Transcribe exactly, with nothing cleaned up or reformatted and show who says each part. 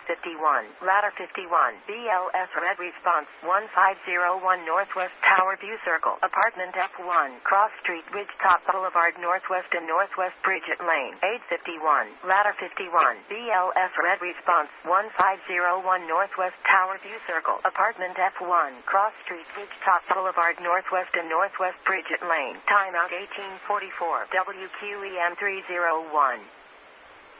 Speaker 1: fifty-one, ladder fifty-one, B L S red response, one five zero one Northwest Tower View Circle, apartment F one, Cross Street, Ridgetop Boulevard, Northwest and Northwest Bridget Lane, eight fifty-one, ladder fifty-one, B L S red response, one five zero one Northwest Tower View Circle, apartment F one, Cross Street, Ridgetop Boulevard, Northwest and Northwest Bridget Lane, timeout eighteen forty-four, W Q E M three oh one.